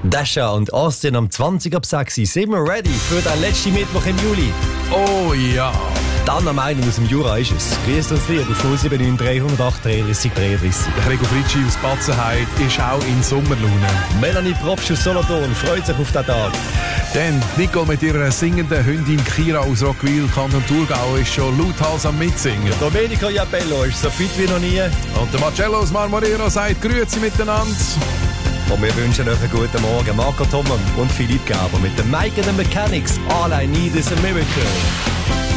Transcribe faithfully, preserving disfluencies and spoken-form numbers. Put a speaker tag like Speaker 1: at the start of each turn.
Speaker 1: Dasha und Austin am zwanzig ab sechs sind wir ready für den letzten Mittwoch im Juli.
Speaker 2: Oh ja!
Speaker 1: Dann am einen aus dem Jura ist es. Grüßt uns Lied auf null sieben neun drei null acht dreiunddreißig dreiunddreißig.
Speaker 2: Gregor Fritschi aus Batzenheit ist auch in Sommerlaune.
Speaker 1: Melanie Propsch aus Solothurn freut sich auf den Tag.
Speaker 2: Dann Nico mit ihrer singenden Hündin Kira aus Rockwyl, Kanton Thurgau, ist schon lauthals am Mitsingen.
Speaker 1: Domenico Iapello ist so fit wie noch nie.
Speaker 2: Und der Marcello aus Marmorero sagt Grüezi miteinander.
Speaker 1: Und wir wünschen euch einen guten Morgen. Marco Thomann und Philipp Gerber mit den Mike and the Mechanics. All I Need is a Miracle.